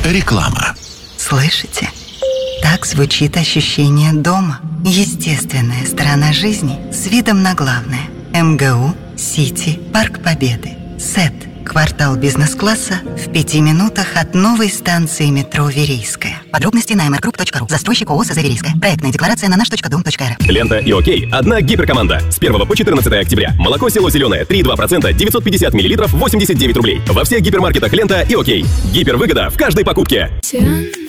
Реклама. Слышите? Так звучит ощущение дома. Естественная сторона жизни с видом на главное. МГУ, Сити, Парк Победы. СЭТ. Квартал бизнес-класса в 5 минутах от новой станции метро Верейская. Подробности на mrgroup.ru. Застройщик ООО «Заверейская». Проектная декларация на наш.дом.рф. Лента и ОКей. Одна гиперкоманда. С 1 по 14 октября. Молоко село зеленое. 3,2%. 950 мл. 89 рублей. Во всех гипермаркетах Лента и ОКей. Гипервыгода в каждой покупке.